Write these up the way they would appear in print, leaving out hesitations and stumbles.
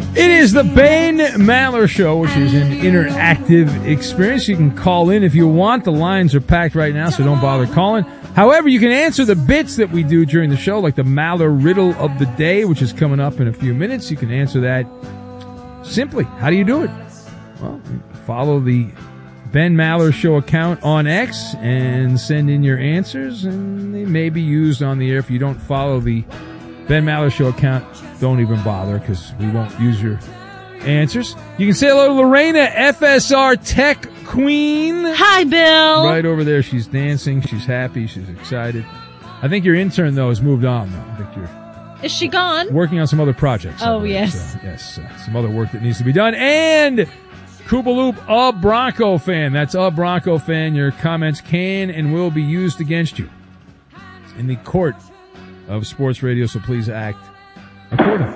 It is the Ben Maller Show, which is an interactive experience. You can call in if you want. The lines are packed right now, so don't bother calling. However, you can answer the bits that we do during the show, like the Maller Riddle of the Day, which is coming up in a few minutes. You can answer that simply. How do you do it? Well, follow the Ben Maller Show account on X and send in your answers, and they may be used on the air. If you don't follow the Ben Maller Show account, don't even bother because we won't use your answers. You can say hello to Lorena, FSR Tech Queen. Hi, Bill. Right over there. She's dancing. She's happy. She's excited. I think your intern, though, has moved on, though. I think you're... Is she gone? Working on some other projects. Oh, yes. So, yes, some other work that needs to be done. And Koopaloop, a Bronco fan. That's a Bronco fan. Your comments can and will be used against you in the court of sports radio, so please act accordingly.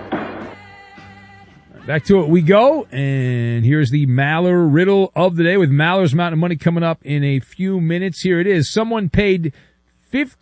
Back to it we go, and here's the Maller Riddle of the Day with Maller's Mountain of Money coming up in a few minutes. Here it is. Someone paid over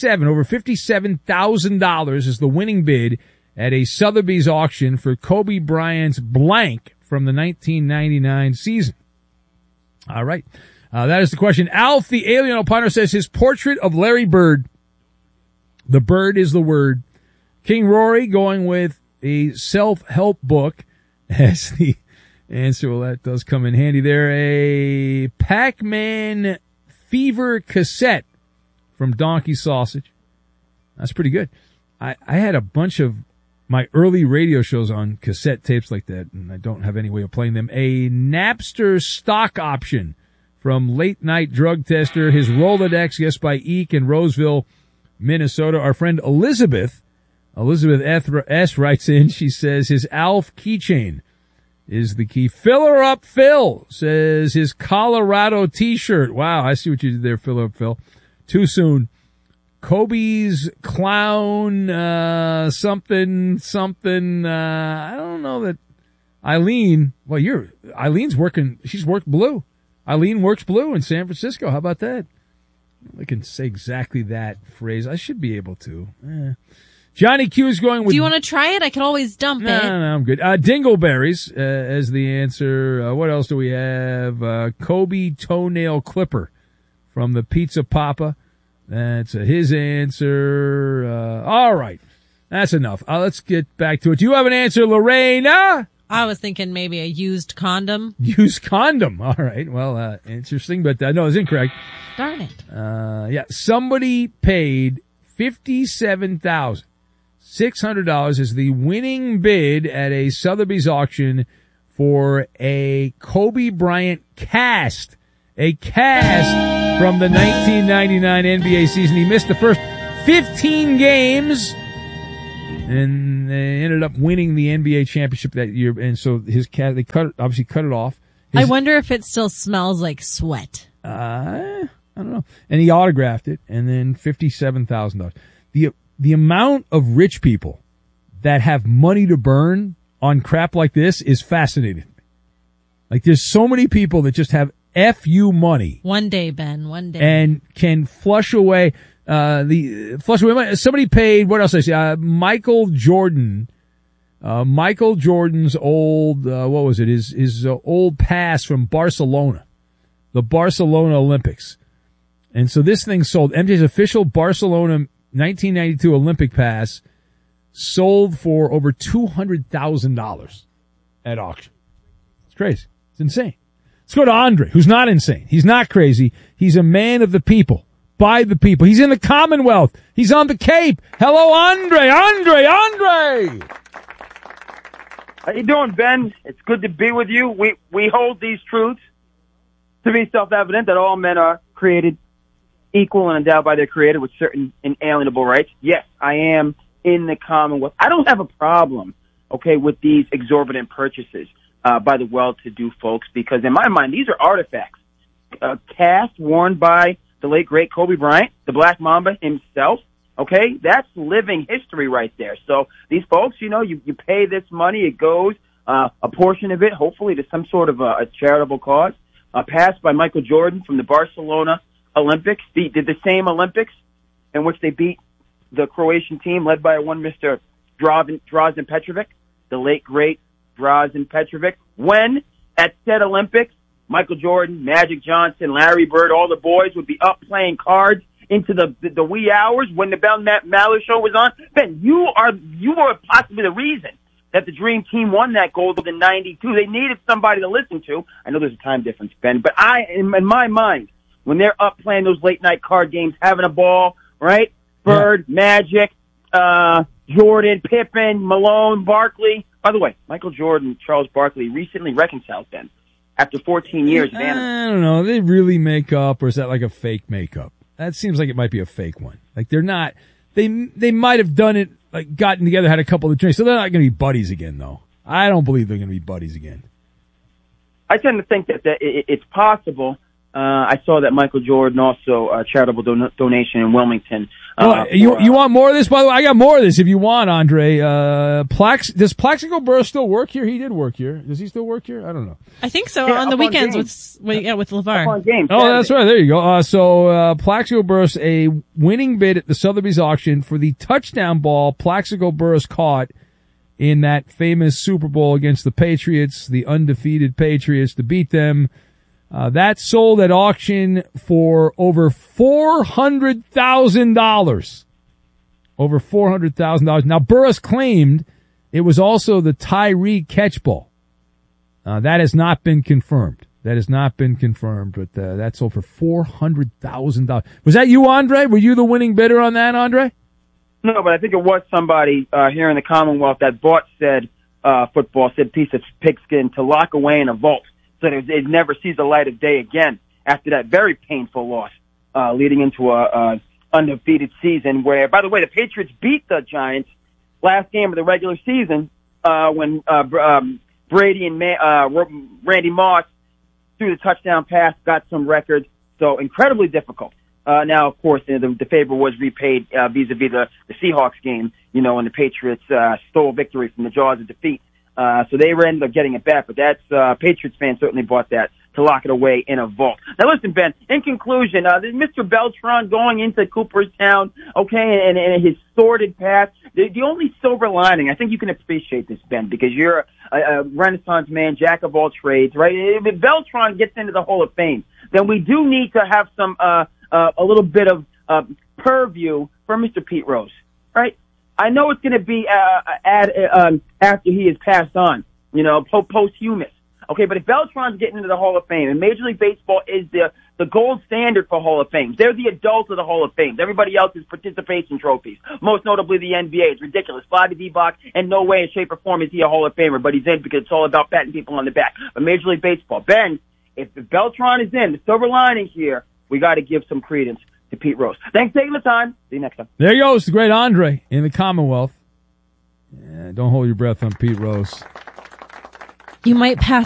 $57,000 is the winning bid at a Sotheby's auction for Kobe Bryant's blank from the 1999 season. All right. That is the question. Alf, the alien opiner, says his portrait of Larry Bird. The bird is the word. King Rory going with a self-help book as the answer. Well, that does come in handy there. A Pac-Man Fever cassette from Donkey Sausage. That's pretty good. I had a bunch of my early radio shows on cassette tapes like that, and I don't have any way of playing them. A Napster stock option from Late Night Drug Tester. His Rolodex, guessed by Eek in Roseville, Minnesota. Our friend Elizabeth S. writes in. She says his Alf keychain is the key. Filler Up Phil says his Colorado t-shirt. Wow, I see what you did there, Filler Up Phil. Too soon. Kobe's clown, something. I don't know that Eileen. Well, Eileen's working. She's worked blue. Eileen works blue in San Francisco. How about that? I can say exactly that phrase. I should be able to. Johnny Q is going with... Do you want to try it? I can always dump it. No, I'm good. Dingleberries as the answer. What else do we have? Kobe toenail clipper from the Pizza Papa. That's his answer. All right. That's enough. Let's get back to it. Do you have an answer, Lorena? I was thinking maybe a used condom. Used condom. All right. Well, interesting, but no, it's incorrect. Darn it. Yeah. Somebody paid $57,600 as the winning bid at a Sotheby's auction for a Kobe Bryant cast. A cast from the 1999 NBA season. He missed the first 15 games, and they ended up winning the NBA championship that year. And so his cast, they obviously cut it off. I wonder if it still smells like sweat. I don't know. And he autographed it, and then $57,000. The amount of rich people that have money to burn on crap like this is fascinating. Like, there's so many people that just have FU money. One day, Ben, one day. And can flush away money. Somebody paid, what else did I say? Michael Jordan's old, what was it? His old pass from Barcelona. The Barcelona Olympics. And so this thing sold. MJ's official Barcelona 1992 Olympic pass sold for over $200,000 at auction. It's crazy. It's insane. Let's go to Andre, who's not insane. He's not crazy. He's a man of the people, by the people. He's in the Commonwealth. He's on the Cape. Hello, Andre. Andre. How you doing, Ben? It's good to be with you. We hold these truths to be self-evident that all men are created equal and endowed by their creator with certain inalienable rights. Yes, I am in the Commonwealth. I don't have a problem, okay, with these exorbitant purchases by the well-to-do folks, because in my mind, these are artifacts. Cast worn by the late, great Kobe Bryant, the Black Mamba himself, okay? That's living history right there. So these folks, you pay this money, it goes, a portion of it, hopefully, to some sort of a charitable cause. Passed by Michael Jordan from the Barcelona Olympics. They did the same Olympics in which they beat the Croatian team led by one Mr. Drazen Petrovic, the late, great Drazen Petrovic, when at said Olympics, Michael Jordan, Magic Johnson, Larry Bird, all the boys would be up playing cards into the wee hours when the Ben Maller show was on. Ben, you are possibly the reason that the Dream Team won that gold in '92. They needed somebody to listen to. I know there's a time difference, Ben, but in my mind, when they're up playing those late night card games, having a ball, right? Bird, Magic, Jordan, Pippen, Malone, Barkley. By the way, Michael Jordan, Charles Barkley recently reconciled them after 14 years of anarchy. I don't know. They really make up, or is that like a fake makeup? That seems like it might be a fake one. Like they're not. They might have done it, like gotten together, had a couple of drinks. So they're not going to be buddies again, though. I don't believe they're going to be buddies again. I tend to think that it's possible. I saw that Michael Jordan also a charitable donation in Wilmington. You want more of this? By the way, I got more of this if you want, Andre. Does Plaxico Burress still work here? He did work here. Does he still work here? I don't know. I think so. On the weekends with LeVar. On games, oh, that's right. There you go. So Plaxico Burress, a winning bid at the Sotheby's auction for the touchdown ball Plaxico Burress caught in that famous Super Bowl against the Patriots, the undefeated Patriots, to beat them. That sold at auction for over $400,000. Over $400,000. Now, Burress claimed it was also the Tyree catch ball. That has not been confirmed. But that sold for $400,000. Was that you, Andre? Were you the winning bidder on that, Andre? No, but I think it was somebody here in the Commonwealth that bought said football, said piece of pigskin to lock away in a vault, so that it never sees the light of day again after that very painful loss, leading into a undefeated season where, by the way, the Patriots beat the Giants last game of the regular season when Brady and Randy Moss threw the touchdown pass, got some records. So incredibly difficult. Now, of course, the favor was repaid vis-a-vis the Seahawks game, when the Patriots stole victory from the jaws of defeat. So they ended up getting it back, but that's Patriots fans certainly bought that to lock it away in a vault. Now listen, Ben, in conclusion, Mr. Beltran going into Cooperstown, okay, and his sordid past, the only silver lining, I think you can appreciate this, Ben, because you're a Renaissance man, jack of all trades, right? If Beltran gets into the Hall of Fame, then we do need to have some a little bit of purview for Mr. Pete Rose, right? I know it's going to be after he has passed on, posthumous. Okay, but if Beltran's getting into the Hall of Fame, and Major League Baseball is the gold standard for Hall of Fames, they're the adults of the Hall of Fames. Everybody else is participation trophies, most notably the NBA. It's ridiculous. Bobby Dibach, in no way, shape, or form is he a Hall of Famer, but he's in because it's all about patting people on the back. But Major League Baseball, Ben, if Beltran is in, the silver lining here, we got to give some credence to Pete Rose. Thanks for taking the time. See you next time. There goes the great Andre in the Commonwealth. Don't hold your breath on Pete Rose. You might pass